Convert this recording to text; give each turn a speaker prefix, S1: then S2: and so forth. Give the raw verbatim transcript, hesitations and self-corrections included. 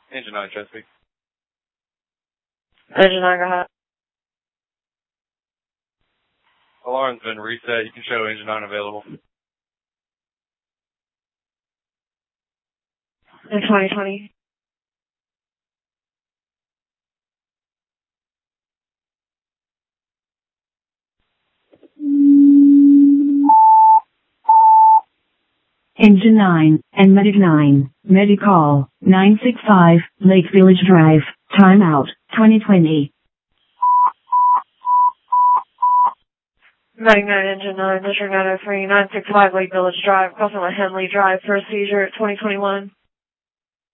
S1: Engine nine, Chesapeake.
S2: Engine nine, go ahead.
S1: Alarm's been reset. You can show engine nine available.
S2: In twenty twenty.
S3: Engine nine and Medic nine. Medical nine six five, Lake Village Drive. Timeout, twenty twenty.
S2: Medic nine, Engine nine, District nine oh three, nine six five, Lake Village Drive, crossing on Henley Drive for a seizure at twenty twenty-one.